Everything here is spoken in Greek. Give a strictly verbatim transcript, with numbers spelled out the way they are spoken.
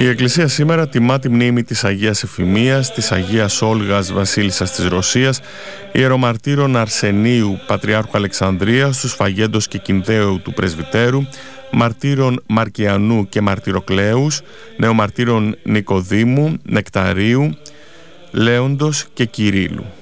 Εκκλησία σήμερα τιμά τη μνήμη της Αγίας Εφημίας, της Αγίας Όλγας Βασίλισσας της Ρωσίας, ιερομαρτύρων Αρσενίου Πατριάρχου Αλεξανδρίας, του Σφαγέντος και Κινδαίου του Πρεσβυτέρου, μαρτύρων Μαρκιανού και Μαρτυροκλέους, νεομαρτύρων Νικοδήμου, Νεκταρίου, Λέοντος και Κυρίλου.